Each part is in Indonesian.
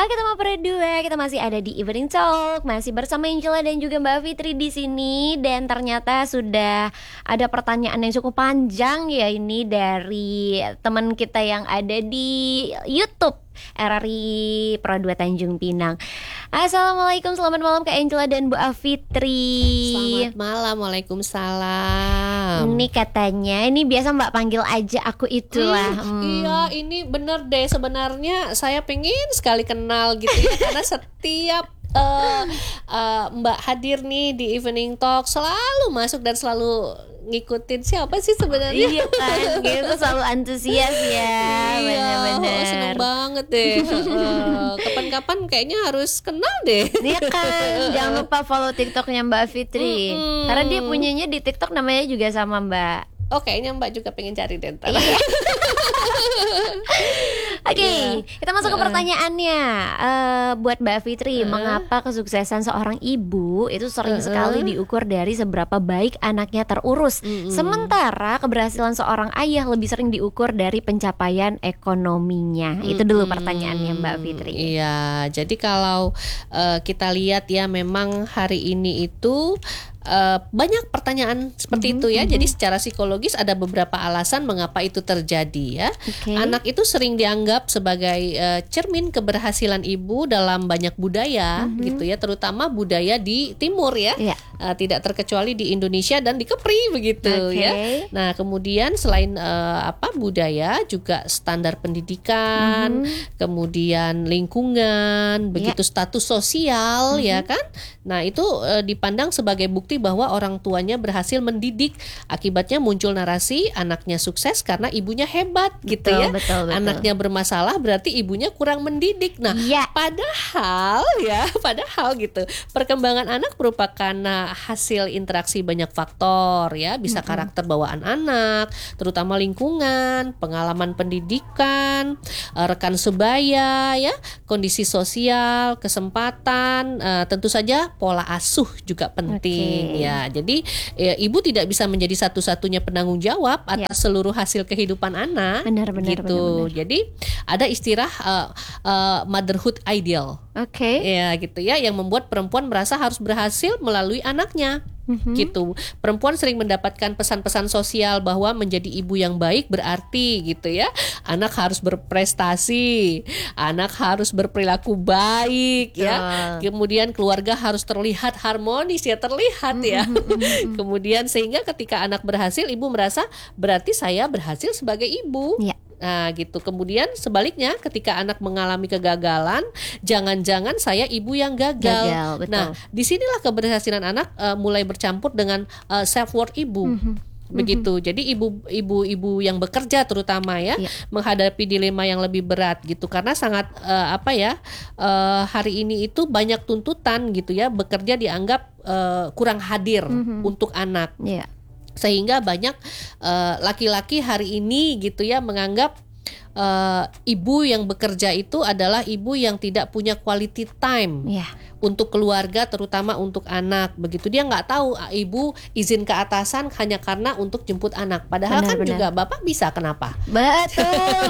Ketemu berdua, kita masih ada di Evening Talk, masih bersama Angela dan juga Mbak Fitri di sini. Dan ternyata sudah ada pertanyaan yang cukup panjang ya ini dari teman kita yang ada di YouTube RRI Pro 2 Tanjung Pinang. Assalamualaikum, selamat malam Kak Angela dan Bu Fitri. Selamat malam, waalaikumsalam. Ini katanya, ini biasa Mbak panggil aja aku itulah. Iya, ini bener deh. Sebenarnya saya pengen sekali kenal gitu ya, karena setiap Mbak hadir nih di Evening Talk selalu masuk dan selalu ngikutin siapa sih sebenarnya. Iya kan, gitu selalu antusias ya. Iya, bener-bener seneng banget deh. Kapan-kapan kayaknya harus kenal deh. Iya kan, jangan lupa follow TikToknya Mbak Fitri. Karena dia punyanya di TikTok namanya juga sama Mbak. Oh, kayaknya Mbak juga pengen cari deh ntar. Oke, kita masuk ke pertanyaannya. Buat Mbak Fitri, mengapa kesuksesan seorang ibu itu sering sekali diukur dari seberapa baik anaknya terurus, sementara keberhasilan seorang ayah lebih sering diukur dari pencapaian ekonominya? Itu dulu pertanyaannya Mbak Fitri. Iya, jadi kalau kita lihat ya, memang hari ini itu banyak pertanyaan seperti itu ya. Jadi secara psikologis ada beberapa alasan mengapa itu terjadi ya. Anak itu sering dianggap sebagai cermin keberhasilan ibu dalam banyak budaya gitu ya, terutama budaya di timur ya. Tidak terkecuali di Indonesia dan di Kepri begitu ya. Nah, kemudian selain budaya, juga standar pendidikan, kemudian lingkungan, begitu status sosial ya kan. Nah, itu dipandang sebagai bukti bahwa orang tuanya berhasil mendidik. Akibatnya muncul narasi anaknya sukses karena ibunya hebat gitu ya. Betul. Anaknya bermasalah berarti ibunya kurang mendidik. Nah, padahal gitu, perkembangan anak merupakan hasil interaksi banyak faktor ya. Bisa karakter bawaan anak, terutama lingkungan, pengalaman pendidikan, rekan sebaya ya, kondisi sosial, kesempatan, tentu saja pola asuh juga penting. Ya, jadi ibu tidak bisa menjadi satu-satunya penanggung jawab atas seluruh hasil kehidupan anak. Benar. Jadi ada istilah motherhood ideal. Ya, gitu ya, yang membuat perempuan merasa harus berhasil melalui anaknya. Gitu. Perempuan sering mendapatkan pesan-pesan sosial bahwa menjadi ibu yang baik berarti gitu ya, anak harus berprestasi, anak harus berperilaku baik ya. Kemudian keluarga harus terlihat harmonis ya, terlihat ya. Kemudian sehingga ketika anak berhasil, ibu merasa berarti saya berhasil sebagai ibu. Nah gitu. Kemudian sebaliknya, ketika anak mengalami kegagalan, jangan-jangan saya ibu yang gagal. Nah, disinilah keberhasilan anak mulai bercampur dengan self worth ibu. Begitu. Jadi ibu-ibu yang bekerja terutama ya, menghadapi dilema yang lebih berat gitu, karena sangat hari ini itu banyak tuntutan gitu ya, bekerja dianggap kurang hadir untuk anak. Sehingga banyak laki-laki hari ini gitu ya menganggap ibu yang bekerja itu adalah ibu yang tidak punya quality time untuk keluarga, terutama untuk anak. Begitu, dia nggak tahu ibu izin ke atasan hanya karena untuk jemput anak. Padahal juga bapak bisa, kenapa? Betul.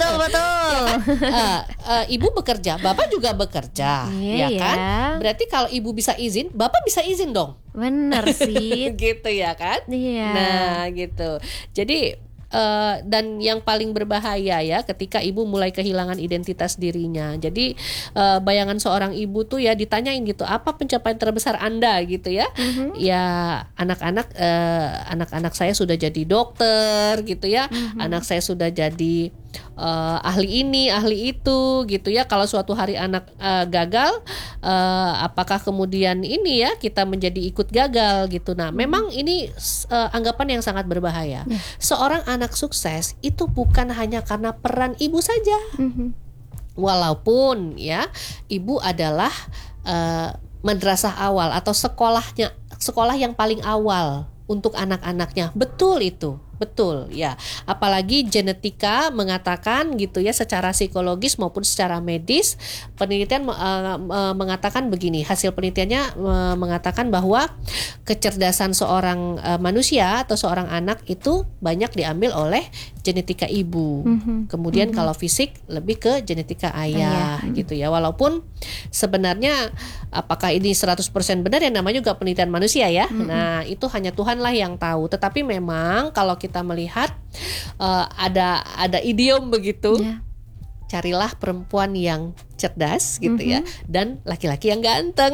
Ibu bekerja, bapak juga bekerja, ya kan? Berarti kalau ibu bisa izin, bapak bisa izin dong. Bener sih. Gitu ya kan? Nah gitu. Jadi dan yang paling berbahaya ya, ketika ibu mulai kehilangan identitas dirinya. Jadi bayangan seorang ibu tuh ya, ditanyain gitu, apa pencapaian terbesar Anda gitu ya? Ya anak-anak saya sudah jadi dokter gitu ya. Anak saya sudah jadi ahli ini, ahli itu gitu ya. Kalau suatu hari anak gagal, apakah kemudian ini ya kita menjadi ikut gagal gitu. Nah, memang ini anggapan yang sangat berbahaya. Seorang anak sukses itu bukan hanya karena peran ibu saja. Walaupun ya ibu adalah madrasah awal atau sekolah yang paling awal untuk anak-anaknya. Betul itu. Betul ya, apalagi genetika mengatakan gitu ya, secara psikologis maupun secara medis penelitian mengatakan begini, hasil penelitiannya mengatakan bahwa kecerdasan seorang manusia atau seorang anak itu banyak diambil oleh genetika ibu. Kemudian kalau fisik lebih ke genetika ayah gitu ya. Walaupun sebenarnya apakah ini 100% benar, yang namanya juga penelitian manusia ya. Nah, itu hanya Tuhanlah yang tahu. Tetapi memang kalau kita melihat ada idiom begitu. Carilah perempuan yang cerdas gitu ya, dan laki-laki yang ganteng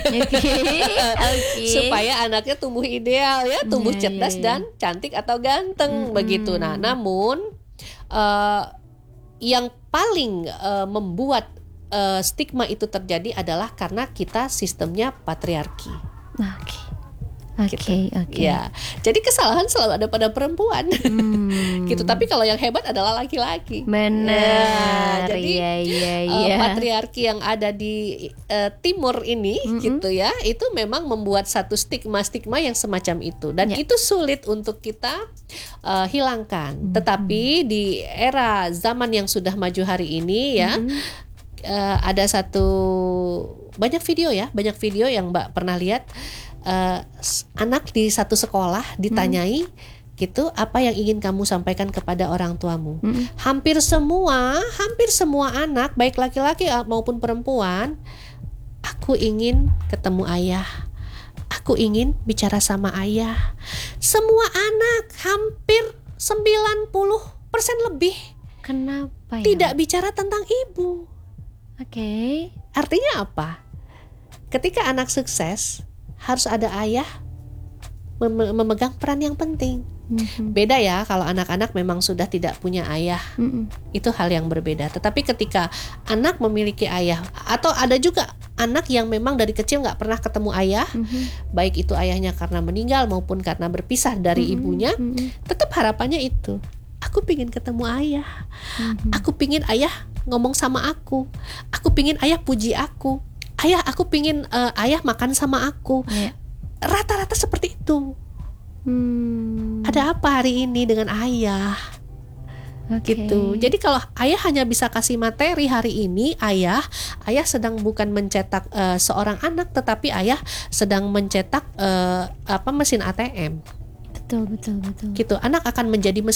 supaya anaknya tumbuh ideal ya, tumbuh cerdas dan cantik atau ganteng begitu. Nah, namun yang paling membuat stigma itu terjadi adalah karena kita sistemnya patriarki. Oke. Ya, jadi kesalahan selalu ada pada perempuan, gitu. Tapi kalau yang hebat adalah laki-laki. Benar. Jadi patriarki yang ada di timur ini, gitu ya, itu memang membuat satu stigma yang semacam itu, dan itu sulit untuk kita hilangkan. Tetapi di era zaman yang sudah maju hari ini ya, ada banyak video yang Mbak pernah lihat. Anak di satu sekolah ditanyai gitu, apa yang ingin kamu sampaikan kepada orang tuamu? Hampir semua anak, baik laki-laki maupun perempuan, aku ingin ketemu ayah, aku ingin bicara sama ayah. Semua anak, hampir 90% lebih, kenapa ya? tidak bicara tentang ibu. Artinya apa? Ketika anak sukses, harus ada ayah memegang peran yang penting. Beda ya kalau anak-anak memang sudah tidak punya ayah, itu hal yang berbeda. Tetapi ketika anak memiliki ayah, atau ada juga anak yang memang dari kecil nggak pernah ketemu ayah, baik itu ayahnya karena meninggal maupun karena berpisah dari ibunya, tetap harapannya itu, aku pingin ketemu ayah, aku pingin ayah ngomong sama aku pingin ayah puji aku, ayah aku pingin ayah makan sama aku. Rata-rata seperti itu. Ada apa hari ini dengan ayah? Gitu. Jadi kalau ayah hanya bisa kasih materi hari ini, ayah sedang bukan mencetak seorang anak, tetapi ayah sedang mencetak mesin ATM. Betul. Gitu. Anak akan menjadi mesin